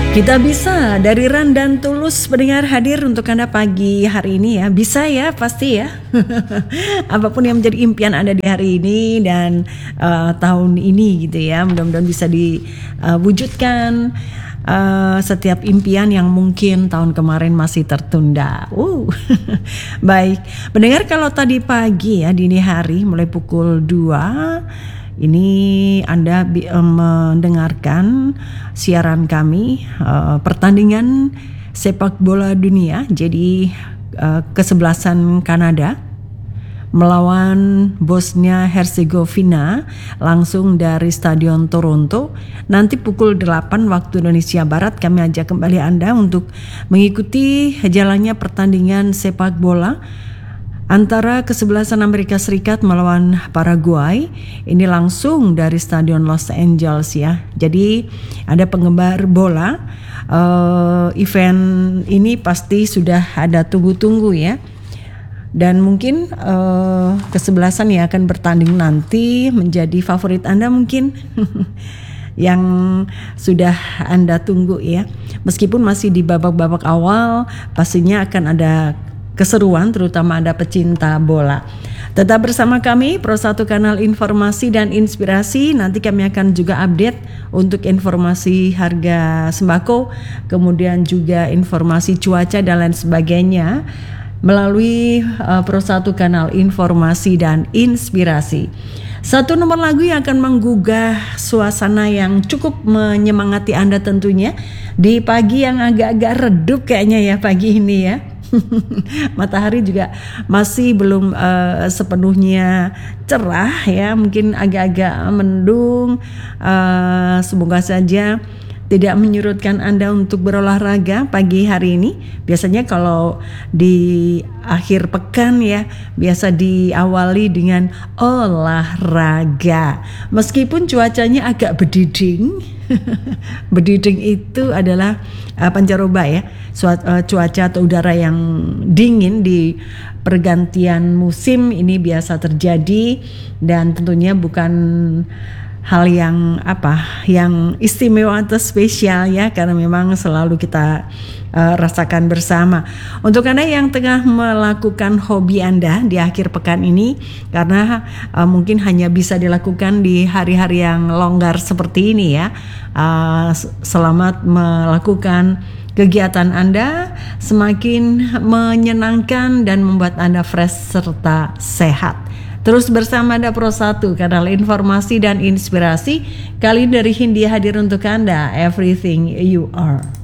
Kita bisa dari Ran dan Tulus pendengar hadir untuk Anda pagi hari ini ya. Bisa ya, pasti ya. Apapun yang menjadi impian Anda di hari ini dan tahun ini gitu ya. Mudah-mudahan bisa diwujudkan setiap impian yang mungkin tahun kemarin masih tertunda. Baik, pendengar, kalau tadi pagi ya, dini hari mulai pukul 2 ini Anda mendengarkan siaran kami pertandingan sepak bola dunia. Jadi kesebelasan Kanada melawan Bosnia Herzegovina langsung dari Stadion Toronto. Nanti pukul 8 waktu Indonesia Barat kami ajak kembali Anda untuk mengikuti jalannya pertandingan sepak bola antara kesebelasan Amerika Serikat melawan Paraguay. Ini langsung dari Stadion Los Angeles ya. Jadi ada penggemar bola, event ini pasti sudah ada tunggu-tunggu ya. Dan mungkin kesebelasan yang akan bertanding nanti menjadi favorit Anda mungkin. Yang sudah Anda tunggu ya. Meskipun masih di babak-babak awal, pastinya akan ada keseruan, terutama Anda pecinta bola. Tetap bersama kami, Pro 1 Kanal Informasi dan Inspirasi. Nanti kami akan juga update untuk informasi harga sembako, kemudian juga informasi cuaca dan lain sebagainya melalui Pro 1 Kanal Informasi dan Inspirasi. Satu nomor lagu yang akan menggugah suasana yang cukup menyemangati Anda tentunya di pagi yang agak-agak redup kayaknya ya pagi ini ya. Matahari juga masih belum sepenuhnya cerah ya, mungkin agak-agak mendung. Semoga saja tidak menyurutkan Anda untuk berolahraga pagi hari ini. Biasanya kalau di akhir pekan ya, biasa diawali dengan olahraga. Meskipun cuacanya agak bediding. Bediding itu adalah pancaroba ya, cuaca atau udara yang dingin di pergantian musim ini biasa terjadi, dan tentunya bukan hal yang yang istimewa atau spesial ya, karena memang selalu kita rasakan bersama. Untuk Anda yang tengah melakukan hobi Anda di akhir pekan ini, karena mungkin hanya bisa dilakukan di hari-hari yang longgar seperti ini ya, selamat melakukan kegiatan Anda, semakin menyenangkan dan membuat Anda fresh serta sehat. Terus bersama Anda Pro 1 Kanal Informasi dan Inspirasi. Kali dari Hindia hadir untuk Anda, Everything You Are.